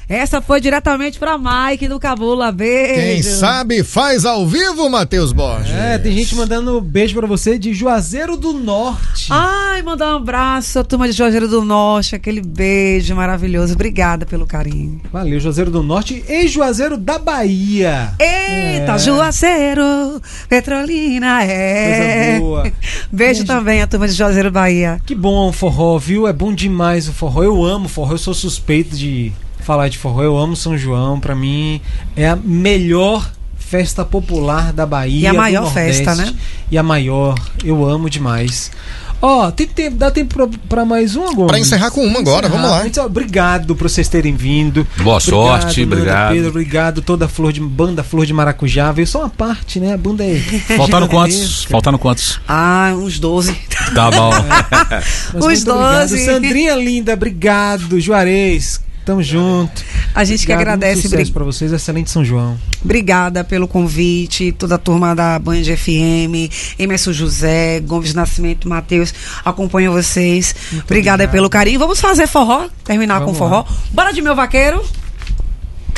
Essa foi diretamente pra Mike do Cabula. Beijo. Quem sabe faz ao vivo, Matheus Borges. Tem gente mandando beijo pra você de Juazeiro do Norte. Ai, mandar um abraço à turma de Juazeiro do Norte, aquele beijo maravilhoso. Obrigada pelo carinho. Valeu, Juazeiro do Norte e Juazeiro da Bahia. Eita, Juazeiro, Petrolina, Coisa boa. Beijo também à turma de Juazeiro, Bahia. Que bom o forró, viu? É bom demais o forró. Eu amo forró, eu sou suspeito de falar de forró. Eu amo São João, pra mim é a melhor festa popular da Bahia. E a maior festa, né? E a maior, eu amo demais. Dá tempo pra mais um agora? Pra encerrar com uma agora, vamos lá. Então, obrigado por vocês terem vindo. Boa sorte, obrigado. Pedro, obrigado. Toda a banda Flor de Maracujá. Veio só uma parte, né? A banda é. Faltaram quantos? Uns 12. Tá bom. Uns 12. Sandrinha linda, obrigado. Juarez. Tamo junto. A gente que agradece. Muito sucesso pra vocês, excelente São João. Obrigada pelo convite, toda a turma da Band FM, Emerson José, Gomes Nascimento, Matheus, acompanho vocês. Obrigada pelo carinho. Vamos fazer forró, terminar com forró. Bora de Meu Vaqueiro.